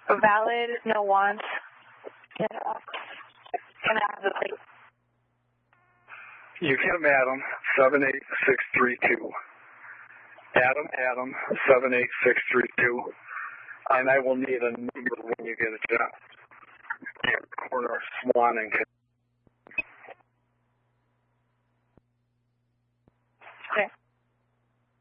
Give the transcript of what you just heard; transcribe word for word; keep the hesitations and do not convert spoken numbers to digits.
Valid, no wants. Yeah. Can I have the plate? You can, Adam, seven eight six three two. Adam, Adam, seven eight six three two. And I will need a number when you get a job. Corner Swan and